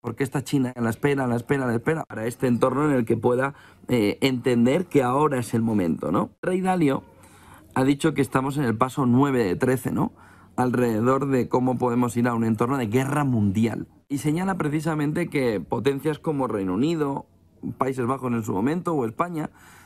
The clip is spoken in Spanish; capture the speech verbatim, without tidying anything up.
porque está China en la espera, en la espera, en la espera, para este entorno en el que pueda eh, entender que ahora es el momento, ¿no? Ray Dalio ha dicho que estamos en el paso nueve de trece, ¿no? Alrededor de cómo podemos ir a un entorno de guerra mundial. Y señala precisamente que potencias como Reino Unido, Países Bajos en su momento o España